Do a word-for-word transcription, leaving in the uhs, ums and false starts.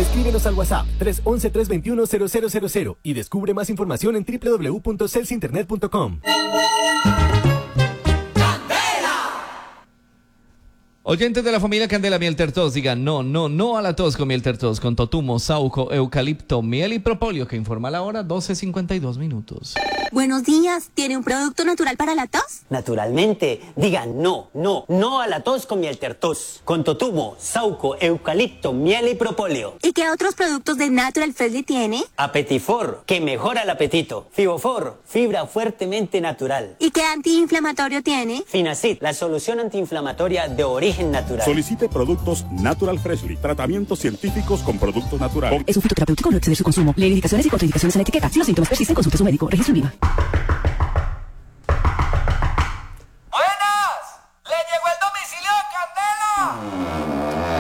Escríbenos al WhatsApp tres once, tres veintiuno, cero cero cero cero y descubre más información en doble u doble u doble u punto celsa internet punto com. Oyentes de la familia Candela Miel Tertos, digan no, no, no a la tos con miel Tertos, con totumo, sauco, eucalipto, miel y propóleo, que informa la hora doce cincuenta y dos minutos. Buenos días, ¿tiene un producto natural para la tos? Naturalmente, digan no, no, no a la tos con miel Tertos, con totumo, sauco, eucalipto, miel y propóleo. ¿Y qué otros productos de Natural Freshly tiene? Apetifor, que mejora el apetito. Fibofor, fibra fuertemente natural. ¿Y qué antiinflamatorio tiene? Finacid, la solución antiinflamatoria de origen natural. Solicite productos Natural Freshly, tratamientos científicos con productos naturales. Es un fitoterapéutico, no exceder su consumo. Lee indicaciones y contraindicaciones en la etiqueta. Si los síntomas persisten, consulte a su médico. Registro en Viva.